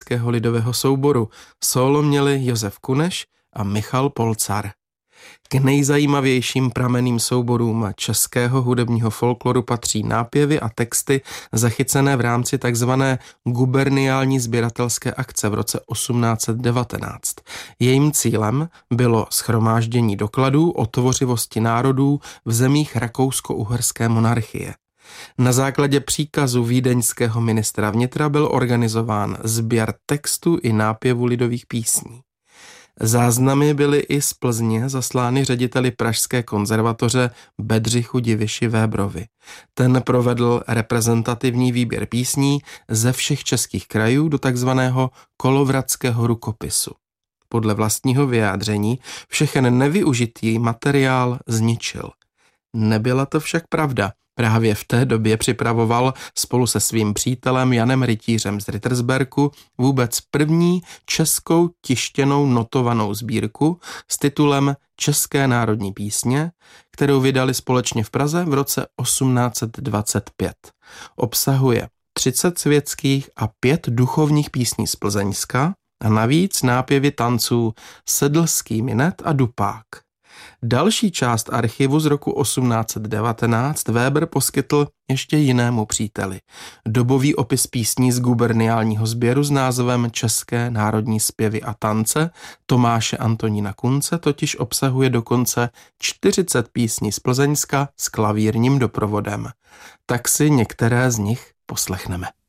vídeňského lidového souboru. Sólo měli Josef Kuneš a Michal Polcar. K nejzajímavějším pramenným souborům českého hudebního folkloru patří nápěvy a texty zachycené v rámci takzvané guberniální sběratelské akce v roce 1819. Jejím cílem bylo shromáždění dokladů o tvořivosti národů v zemích rakousko-uherské monarchie. Na základě příkazu vídeňského ministra vnitra byl organizován sběr textu i nápěvu lidových písní. Záznamy byly i z Plzně zaslány řediteli Pražské konzervatoře Bedřichu Diviši Vébrovi. Ten provedl reprezentativní výběr písní ze všech českých krajů do takzvaného kolovratského rukopisu. Podle vlastního vyjádření všechen nevyužitý materiál zničil. Nebyla to však pravda. Právě v té době připravoval spolu se svým přítelem Janem Rytířem z Rittersbergu vůbec první českou tištěnou notovanou sbírku s titulem České národní písně, kterou vydali společně v Praze v roce 1825. Obsahuje 30 světských a 5 duchovních písní z Plzeňska a navíc nápěvy tanců Sedlský minet a Dupák. Další část archivu z roku 1819 Weber poskytl ještě jinému příteli. Dobový opis písní z guberniálního sběru s názvem České národní zpěvy a tance Tomáše Antonína Kunce totiž obsahuje dokonce 40 písní z Plzeňska s klavírním doprovodem. Tak si některé z nich poslechneme.